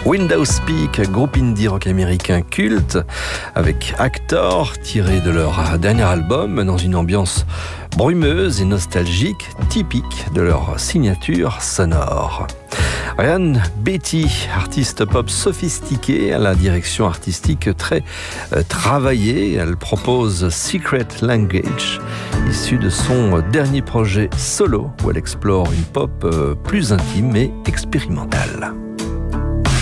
Windows Peak, groupe indie rock américain culte, avec Actor, tiré de leur dernier album, dans une ambiance brumeuse et nostalgique, typique de leur signature sonore. Ryan Beatty, artiste pop sophistiquée, à la direction artistique très travaillée. Elle propose Secret Language, issu de son dernier projet solo, où elle explore une pop plus intime et expérimentale.